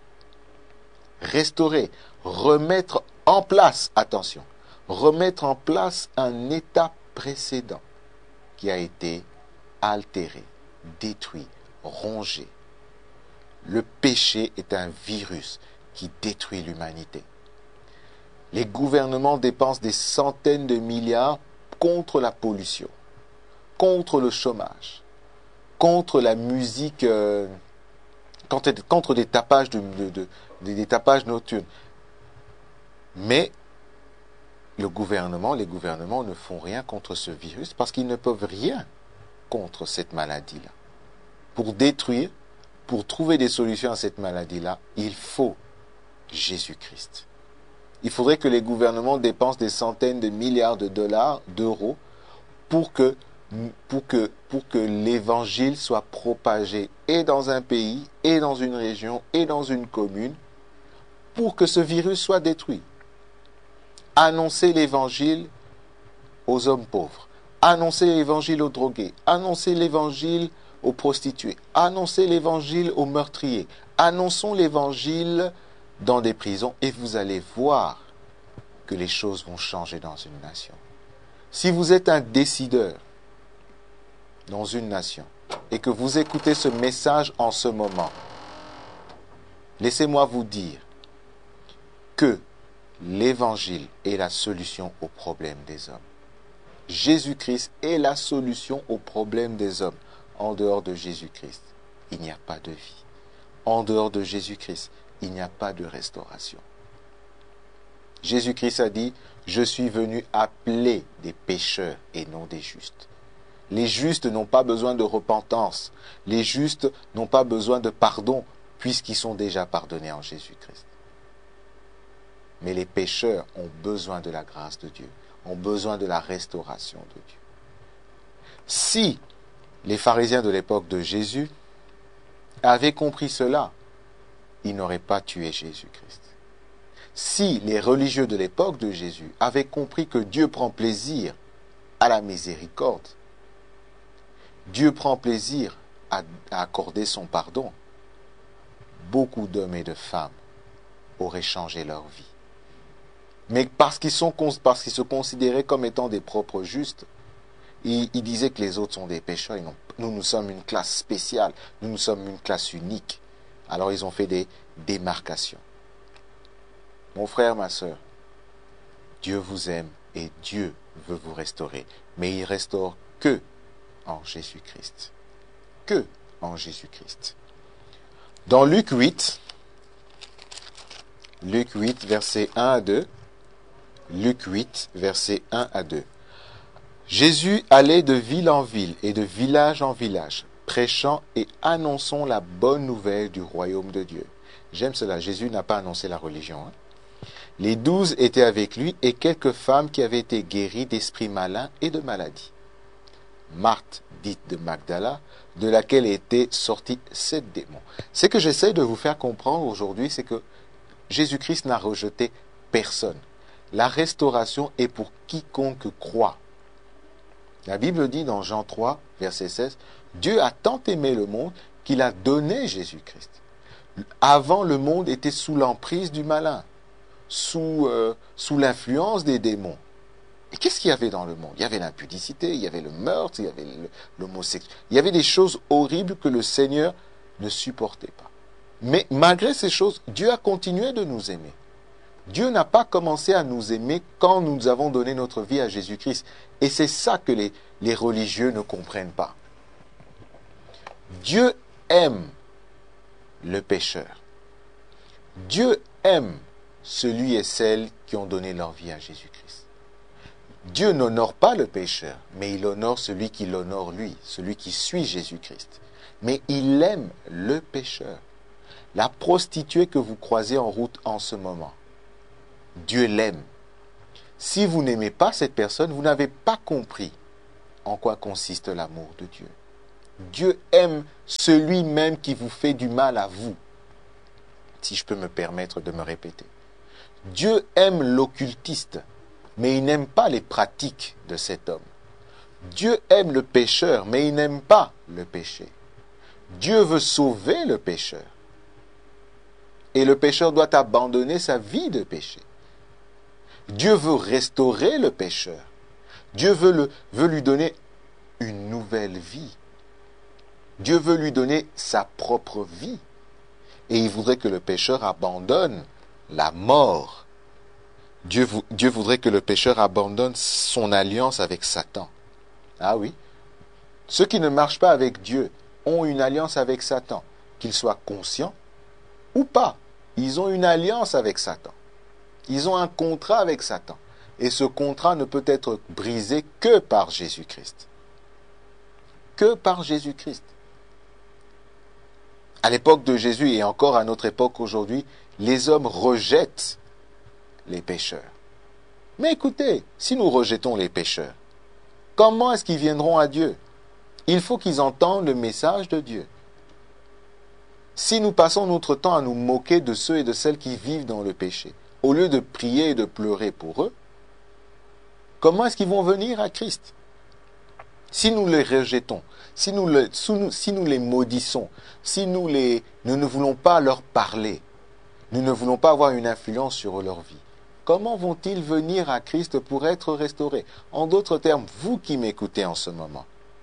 Restaurer, remettre en place, attention, remettre en place un état précédent qui a été altéré, détruit, rongé. Le péché est un virus qui détruit l'humanité. Les gouvernements dépensent des centaines de milliards contre la pollution, contre le chômage, contre la musique, euh, contre, contre des tapages, de, de, de, des tapages nocturnes. Mais le gouvernement, les gouvernements ne font rien contre ce virus parce qu'ils ne peuvent rien contre cette maladie-là. Pour détruire, pour trouver des solutions à cette maladie-là, il faut Jésus-Christ. Il faudrait que les gouvernements dépensent des centaines de milliards de dollars, d'euros, pour que, pour que, pour que l'évangile soit propagé et dans un pays, et dans une région, et dans une commune, pour que ce virus soit détruit. Annoncer l'évangile aux hommes pauvres, annoncer l'évangile aux drogués, annoncer l'évangile aux prostituées, annoncer l'évangile aux meurtriers, annonçons l'évangile dans des prisons et vous allez voir que les choses vont changer dans une nation. Si vous êtes un décideur dans une nation et que vous écoutez ce message en ce moment, laissez-moi vous dire que l'évangile est la solution aux problèmes des hommes. Jésus-Christ est la solution aux problèmes des hommes. En dehors de Jésus-Christ, il n'y a pas de vie. En dehors de Jésus-Christ, il n'y a pas de restauration. Jésus-Christ a dit, je suis venu appeler des pécheurs et non des justes. Les justes n'ont pas besoin de repentance. Les justes n'ont pas besoin de pardon puisqu'ils sont déjà pardonnés en Jésus-Christ. Mais les pécheurs ont besoin de la grâce de Dieu, ont besoin de la restauration de Dieu. Si les pharisiens de l'époque de Jésus avaient compris cela, ils n'auraient pas tué Jésus-Christ. Si les religieux de l'époque de Jésus avaient compris que Dieu prend plaisir à la miséricorde, Dieu prend plaisir à, à accorder son pardon, beaucoup d'hommes et de femmes auraient changé leur vie. Mais parce qu'ils sont, parce qu'ils se considéraient comme étant des propres justes, ils, ils disaient que les autres sont des pécheurs. Et non, nous, nous sommes une classe spéciale. Nous, nous sommes une classe unique. Alors, ils ont fait des démarcations. Mon frère, ma sœur, Dieu vous aime et Dieu veut vous restaurer. Mais il restaure que en Jésus-Christ. Que en Jésus-Christ. Dans Luc huit, Luc huit, versets un à deux, Luc huit, versets un à deux. Jésus allait de ville en ville et de village en village, prêchant et annonçant la bonne nouvelle du royaume de Dieu. J'aime cela, Jésus n'a pas annoncé la religion. Hein? Les douze étaient avec lui et quelques femmes qui avaient été guéries d'esprits malins et de maladies. Marthe, dite de Magdala, de laquelle étaient sortis sept démons. Ce que j'essaie de vous faire comprendre aujourd'hui, c'est que Jésus-Christ n'a rejeté personne. La restauration est pour quiconque croit. La Bible dit dans Jean trois, verset seize, « Dieu a tant aimé le monde qu'il a donné Jésus-Christ. » Avant, le monde était sous l'emprise du malin, sous, euh, sous l'influence des démons. Et qu'est-ce qu'il y avait dans le monde? Il y avait l'impudicité, il y avait le meurtre, il y avait l'homosexualité. Il y avait des choses horribles que le Seigneur ne supportait pas. Mais malgré ces choses, Dieu a continué de nous aimer. Dieu n'a pas commencé à nous aimer quand nous avons donné notre vie à Jésus-Christ. Et c'est ça que les, les religieux ne comprennent pas. Dieu aime le pécheur. Dieu aime celui et celle qui ont donné leur vie à Jésus-Christ. Dieu n'honore pas le pécheur, mais il honore celui qui l'honore lui, celui qui suit Jésus-Christ. Mais il aime le pécheur. La prostituée que vous croisez en route en ce moment, Dieu l'aime. Si vous n'aimez pas cette personne, vous n'avez pas compris en quoi consiste l'amour de Dieu. Dieu aime celui même qui vous fait du mal à vous, si je peux me permettre de me répéter. Dieu aime l'occultiste, mais il n'aime pas les pratiques de cet homme. Dieu aime le pécheur, mais il n'aime pas le péché. Dieu veut sauver le pécheur. Et le pécheur doit abandonner sa vie de péché. Dieu veut restaurer le pécheur. Dieu veut, le, veut lui donner une nouvelle vie. Dieu veut lui donner sa propre vie. Et il voudrait que le pécheur abandonne la mort. Dieu, Dieu voudrait que le pécheur abandonne son alliance avec Satan. Ah oui. Ceux qui ne marchent pas avec Dieu ont une alliance avec Satan. Qu'ils soient conscients ou pas. Ils ont une alliance avec Satan. Ils ont un contrat avec Satan. Et ce contrat ne peut être brisé que par Jésus-Christ. Que par Jésus-Christ. À l'époque de Jésus et encore à notre époque aujourd'hui, les hommes rejettent les pécheurs. Mais écoutez, si nous rejetons les pécheurs, comment est-ce qu'ils viendront à Dieu? Il faut qu'ils entendent le message de Dieu. Si nous passons notre temps à nous moquer de ceux et de celles qui vivent dans le péché, au lieu de prier et de pleurer pour eux, comment est-ce qu'ils vont venir à Christ? Si nous les rejetons, si nous, le, si, nous, si nous les maudissons, si nous, les, nous ne voulons pas leur parler, nous ne voulons pas avoir une influence sur leur vie, comment vont-ils venir à Christ pour être restaurés? En d'autres termes, vous qui m'écoutez en ce moment,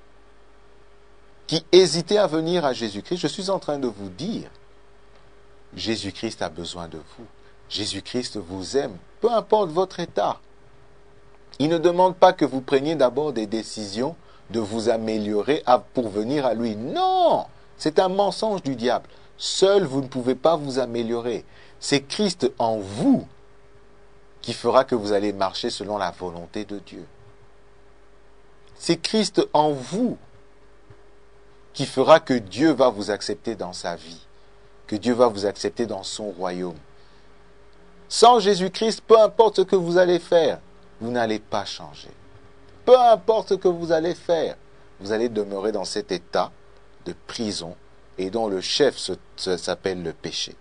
qui hésitez à venir à Jésus-Christ, je suis en train de vous dire, Jésus-Christ a besoin de vous. Jésus-Christ vous aime, peu importe votre état. Il ne demande pas que vous preniez d'abord des décisions de vous améliorer pour venir à lui. Non, c'est un mensonge du diable. Seul, vous ne pouvez pas vous améliorer. C'est Christ en vous qui fera que vous allez marcher selon la volonté de Dieu. C'est Christ en vous qui fera que Dieu va vous accepter dans sa vie, que Dieu va vous accepter dans son royaume. Sans Jésus-Christ, peu importe ce que vous allez faire, vous n'allez pas changer. Peu importe ce que vous allez faire, vous allez demeurer dans cet état de prison et dont le chef se, se, s'appelle le péché.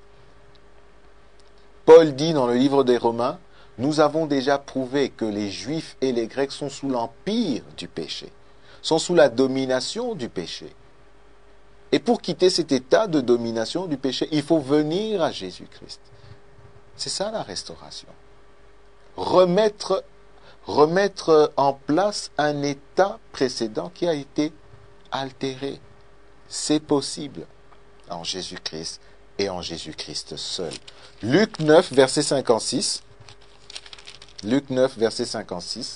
Paul dit dans le livre des Romains, « Nous avons déjà prouvé que les Juifs et les Grecs sont sous l'empire du péché, sont sous la domination du péché. Et pour quitter cet état de domination du péché, il faut venir à Jésus-Christ. » C'est ça la restauration. Remettre, remettre en place un état précédent qui a été altéré. C'est possible en Jésus-Christ et en Jésus-Christ seul. Luc neuf, verset cinquante-six. Luc neuf, verset cinquante-six.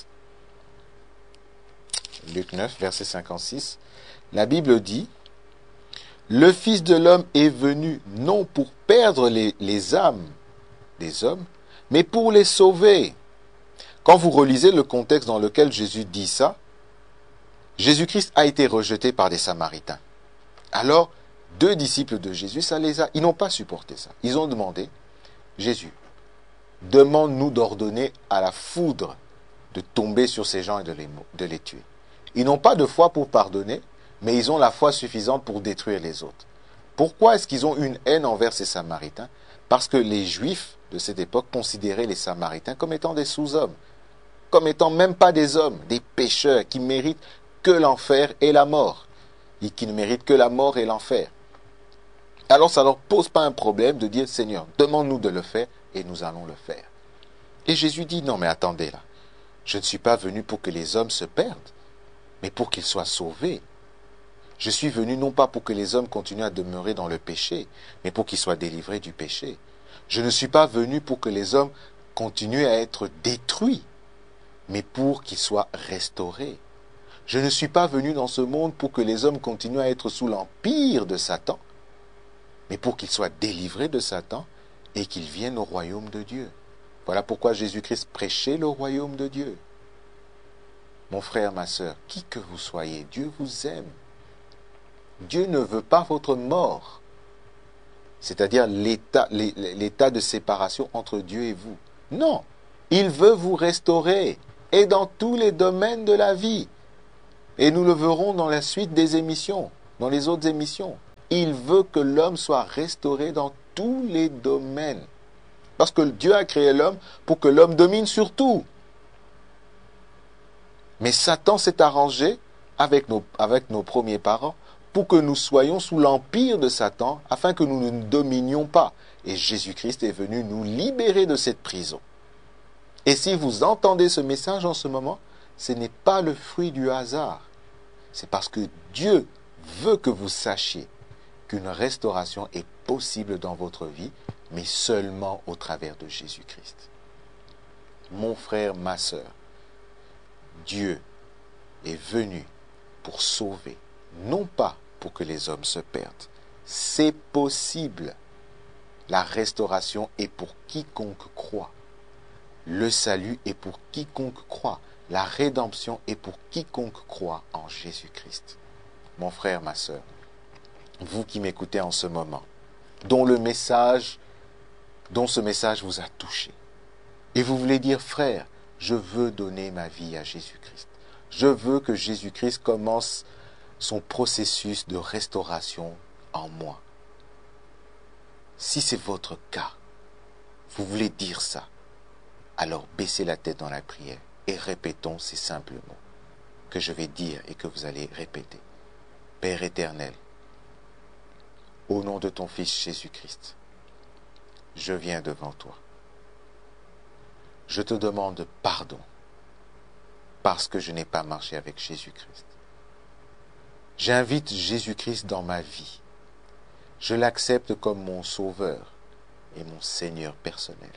Luc neuf, verset cinquante-six. La Bible dit, « Le Fils de l'homme est venu non pour perdre les, les âmes des hommes, mais pour les sauver. » Quand vous relisez le contexte dans lequel Jésus dit ça, Jésus-Christ a été rejeté par des Samaritains. Alors, deux disciples de Jésus, ça les a, ils n'ont pas supporté ça. Ils ont demandé, Jésus, demande-nous d'ordonner à la foudre de tomber sur ces gens et de les, de les tuer. Ils n'ont pas de foi pour pardonner, mais ils ont la foi suffisante pour détruire les autres. Pourquoi est-ce qu'ils ont une haine envers ces Samaritains? Parce que les Juifs de cette époque considéraient les Samaritains comme étant des sous-hommes, comme étant même pas des hommes, des pécheurs qui méritent que l'enfer et la mort, et qui ne méritent que la mort et l'enfer. Alors ça ne leur pose pas un problème de dire, Seigneur, demande-nous de le faire, et nous allons le faire. Et Jésus dit, non mais attendez là, je ne suis pas venu pour que les hommes se perdent, mais pour qu'ils soient sauvés. Je suis venu non pas pour que les hommes continuent à demeurer dans le péché, mais pour qu'ils soient délivrés du péché. Je ne suis pas venu pour que les hommes continuent à être détruits, mais pour qu'ils soient restaurés. Je ne suis pas venu dans ce monde pour que les hommes continuent à être sous l'empire de Satan, mais pour qu'ils soient délivrés de Satan et qu'ils viennent au royaume de Dieu. Voilà pourquoi Jésus-Christ prêchait le royaume de Dieu. Mon frère, ma sœur, qui que vous soyez, Dieu vous aime. Dieu ne veut pas votre mort, c'est-à-dire l'état, l'état de séparation entre Dieu et vous. Non, il veut vous restaurer, et dans tous les domaines de la vie. Et nous le verrons dans la suite des émissions, dans les autres émissions. Il veut que l'homme soit restauré dans tous les domaines. Parce que Dieu a créé l'homme pour que l'homme domine sur tout. Mais Satan s'est arrangé avec nos, avec nos premiers parents pour que nous soyons sous l'empire de Satan, afin que nous ne dominions pas. Et Jésus-Christ est venu nous libérer de cette prison. Et si vous entendez ce message en ce moment, ce n'est pas le fruit du hasard. C'est parce que Dieu veut que vous sachiez qu'une restauration est possible dans votre vie, mais seulement au travers de Jésus-Christ. Mon frère, ma sœur, Dieu est venu pour sauver, non pas pour que les hommes se perdent. C'est possible. La restauration est pour quiconque croit. Le salut est pour quiconque croit. La rédemption est pour quiconque croit en Jésus-Christ. Mon frère, ma sœur, vous qui m'écoutez en ce moment, dont le message, dont ce message vous a touché, et vous voulez dire, frère, je veux donner ma vie à Jésus-Christ. Je veux que Jésus-Christ commence son processus de restauration en moi. Si c'est votre cas, vous voulez dire ça, alors baissez la tête dans la prière et répétons ces simples mots que je vais dire et que vous allez répéter. Père éternel, au nom de ton Fils Jésus-Christ, je viens devant toi. Je te demande pardon parce que je n'ai pas marché avec Jésus-Christ. J'invite Jésus-Christ dans ma vie. Je l'accepte comme mon Sauveur et mon Seigneur personnel.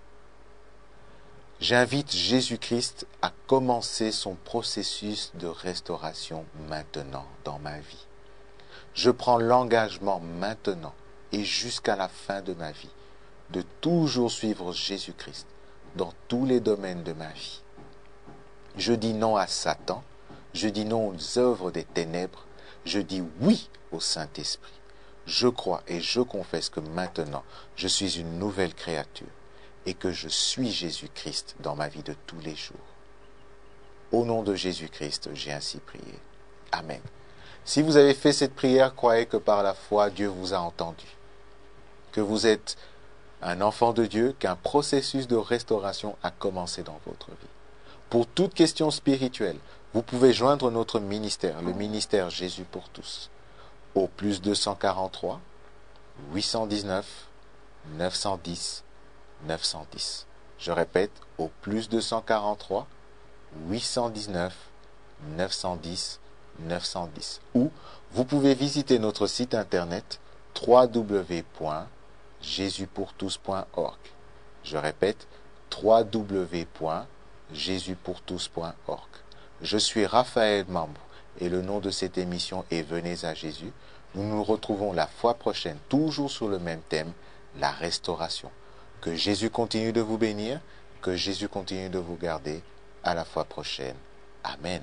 J'invite Jésus-Christ à commencer son processus de restauration maintenant dans ma vie. Je prends l'engagement maintenant et jusqu'à la fin de ma vie de toujours suivre Jésus-Christ dans tous les domaines de ma vie. Je dis non à Satan, je dis non aux œuvres des ténèbres, je dis oui au Saint-Esprit. Je crois et je confesse que maintenant, je suis une nouvelle créature et que je suis Jésus-Christ dans ma vie de tous les jours. Au nom de Jésus-Christ, j'ai ainsi prié. Amen. Si vous avez fait cette prière, croyez que par la foi, Dieu vous a entendu. Que vous êtes un enfant de Dieu, qu'un processus de restauration a commencé dans votre vie. Pour toute question spirituelle, vous pouvez joindre notre ministère, le ministère Jésus pour tous, au plus deux cent quarante-trois, huit cent dix-neuf, neuf cent dix, neuf cent dix. Je répète, au plus deux cent quarante-trois, huit cent dix-neuf, neuf cent dix, neuf cent dix. Ou vous pouvez visiter notre site internet w w w point jésus pour tous point org. Je répète, w w w point jésus pour tous point org. Je suis Raphaël Mambou et le nom de cette émission est Venez à Jésus. Nous nous retrouvons la fois prochaine, toujours sur le même thème, la restauration. Que Jésus continue de vous bénir, que Jésus continue de vous garder. À la fois prochaine. Amen.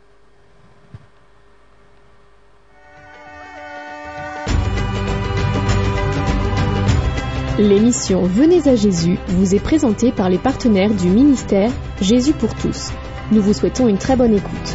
L'émission Venez à Jésus vous est présentée par les partenaires du ministère Jésus pour tous. Nous vous souhaitons une très bonne écoute.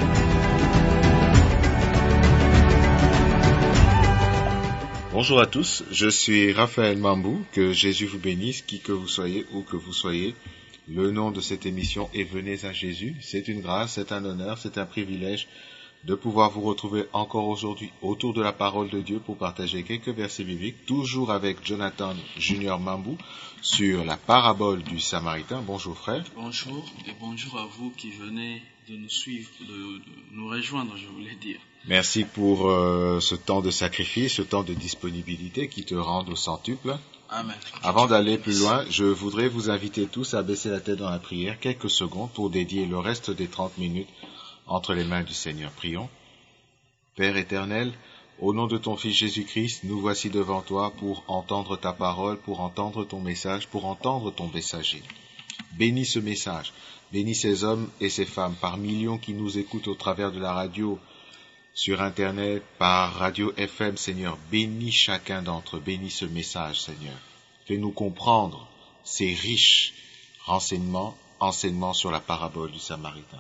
Bonjour à tous, je suis Raphaël Mambou, que Jésus vous bénisse, qui que vous soyez, où que vous soyez. Le nom de cette émission est Venez à Jésus. C'est une grâce, c'est un honneur, c'est un privilège de pouvoir vous retrouver encore aujourd'hui autour de la parole de Dieu pour partager quelques versets bibliques, toujours avec Jonathan Junior Mambou sur la parabole du Samaritain. Bonjour frère. Bonjour et bonjour à vous qui venez de nous suivre, de, de nous rejoindre, je voulais dire. Merci pour euh, ce temps de sacrifice, ce temps de disponibilité qui te rend au centuple. Amen. Avant d'aller plus loin, je voudrais vous inviter tous à baisser la tête dans la prière quelques secondes pour dédier le reste des trente minutes entre les mains du Seigneur. Prions. Père éternel, au nom de ton Fils Jésus-Christ, nous voici devant toi pour entendre ta parole, pour entendre ton message, pour entendre ton messager. Bénis ce message, bénis ces hommes et ces femmes par millions qui nous écoutent au travers de la radio, sur Internet, par radio F M, Seigneur. Bénis chacun d'entre eux, bénis ce message, Seigneur. Fais-nous comprendre ces riches renseignements, enseignements sur la parabole du Samaritain.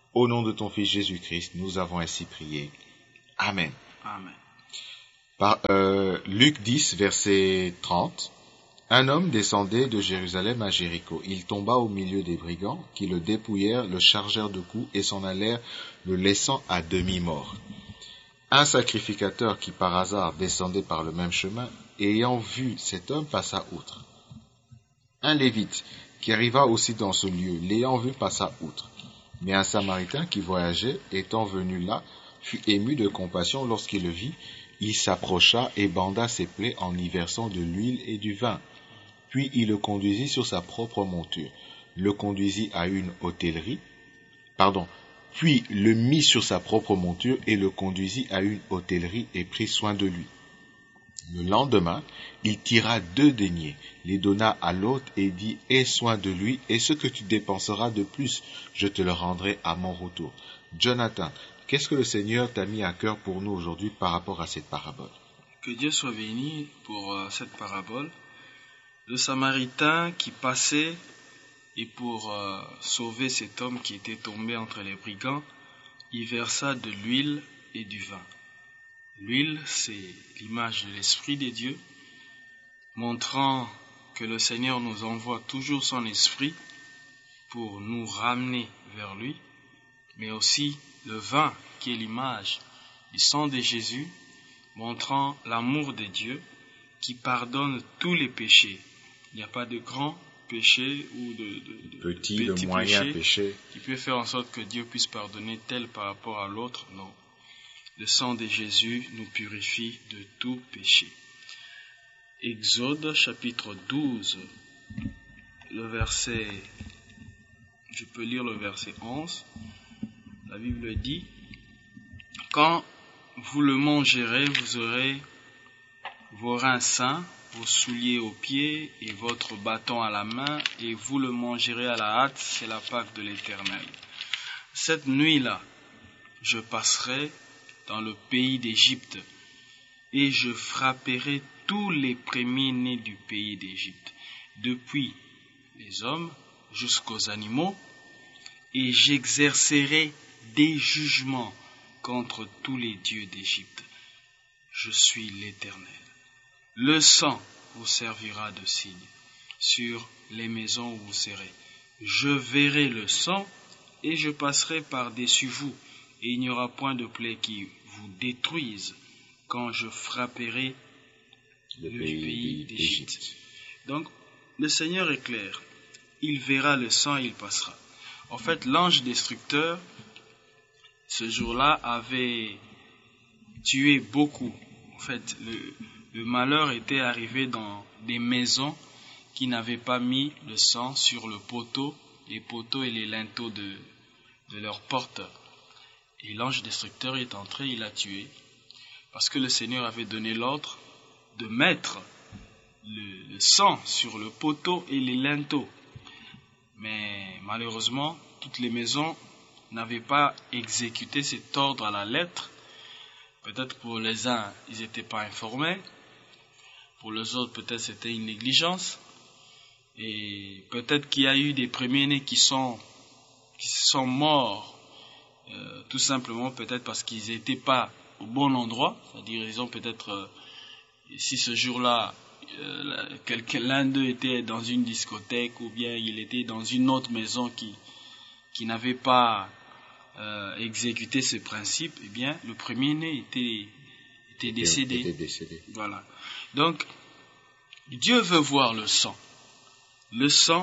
Au nom de ton Fils Jésus-Christ, nous avons ainsi prié. Amen. Amen. Par euh, Luc dix, verset trente. Un homme descendait de Jérusalem à Jéricho. Il tomba au milieu des brigands qui le dépouillèrent, le chargèrent de coups et s'en allèrent, le laissant à demi-mort. Un sacrificateur qui par hasard descendait par le même chemin, ayant vu cet homme, passa outre. Un lévite qui arriva aussi dans ce lieu, l'ayant vu, passa outre. Mais un Samaritain qui voyageait, étant venu là, fut ému de compassion lorsqu'il le vit. Il s'approcha et banda ses plaies en y versant de l'huile et du vin. Puis il le conduisit sur sa propre monture, le conduisit à une hôtellerie, pardon, puis le mit sur sa propre monture et le conduisit à une hôtellerie et prit soin de lui. Le lendemain, il tira deux deniers, les donna à l'hôte et dit, aie soin de lui, et ce que tu dépenseras de plus, je te le rendrai à mon retour. Jonathan, qu'est-ce que le Seigneur t'a mis à cœur pour nous aujourd'hui par rapport à cette parabole? Que Dieu soit béni pour euh, cette parabole. Le Samaritain qui passait et pour euh, sauver cet homme qui était tombé entre les brigands, il versa de l'huile et du vin. L'huile, c'est l'image de l'Esprit de Dieu, montrant que le Seigneur nous envoie toujours son Esprit pour nous ramener vers lui, mais aussi le vin qui est l'image du sang de Jésus, montrant l'amour de Dieu qui pardonne tous les péchés. Il n'y a pas de grands péchés ou de, de, de Petit, petits de moyen péchés péché. qui peut faire en sorte que Dieu puisse pardonner tel par rapport à l'autre. Non. Le sang de Jésus nous purifie de tout péché. Exode chapitre douze, le verset, je peux lire le verset onze. La Bible dit, « Quand vous le mangerez, vous aurez vos reins sains, vos souliers aux pieds et votre bâton à la main, et vous le mangerez à la hâte, c'est la Pâque de l'Éternel. Cette nuit-là, je passerai dans le pays d'Égypte, et je frapperai tous les premiers-nés du pays d'Égypte, depuis les hommes jusqu'aux animaux, et j'exercerai des jugements contre tous les dieux d'Égypte. Je suis l'Éternel. Le sang vous servira de signe sur les maisons où vous serez. Je verrai le sang et je passerai par-dessus vous, et il n'y aura point de plaie qui vous détruise quand je frapperai le, le pays, pays d'Égypte. Donc, le Seigneur est clair. Il verra le sang et il passera. En fait, l'ange destructeur, ce jour-là, avait tué beaucoup. En fait, le, le malheur était arrivé dans des maisons qui n'avaient pas mis le sang sur le poteau, les poteaux et les linteaux de, de leurs portes. Et l'ange destructeur est entré, il a tué, parce que le Seigneur avait donné l'ordre de mettre le, le sang sur le poteau et les linteaux. Mais malheureusement, toutes les maisons n'avaient pas exécuté cet ordre à la lettre. Peut-être pour les uns, ils n'étaient pas informés. Pour les autres, peut-être c'était une négligence. Et peut-être qu'il y a eu des premiers-nés qui sont, qui sont morts, euh, tout simplement peut-être parce qu'ils n'étaient pas au bon endroit. C'est-à-dire, ils ont peut-être, euh, si ce jour-là, euh, quelqu'un, l'un d'eux était dans une discothèque ou bien il était dans une autre maison qui, qui n'avait pas euh, exécuté ce principe, eh bien, le premier-né était, était décédé. était décédé. Voilà. Donc, Dieu veut voir le sang. Le sang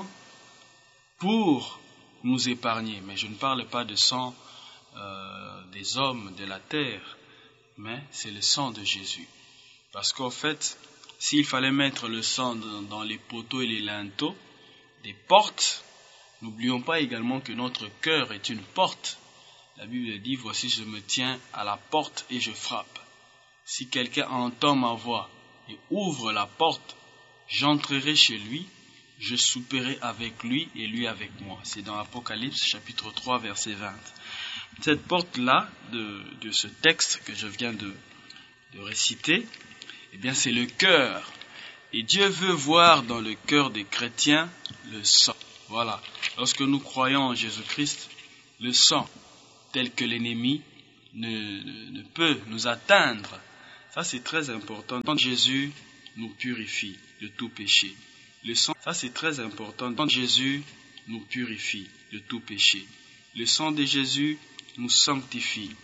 pour nous épargner. Mais je ne parle pas de sang euh, des hommes de la terre, mais c'est le sang de Jésus. Parce qu'en fait, s'il fallait mettre le sang dans, dans les poteaux et les linteaux des portes, n'oublions pas également que notre cœur est une porte. La Bible dit, voici je me tiens à la porte et je frappe. Si quelqu'un entend ma voix et ouvre la porte, j'entrerai chez lui, je souperai avec lui et lui avec moi. C'est dans Apocalypse chapitre trois verset vingt. Cette porte-là de, de ce texte que je viens de, de réciter, eh bien c'est le cœur. Et Dieu veut voir dans le cœur des chrétiens le sang. Voilà. Lorsque nous croyons en Jésus-Christ, le sang tel que l'ennemi ne, ne, ne peut nous atteindre. Ça, c'est très important. Quand Jésus nous purifie de tout péché. Le sang, ça, c'est très important. Quand Jésus nous purifie de tout péché. Le sang de Jésus nous sanctifie.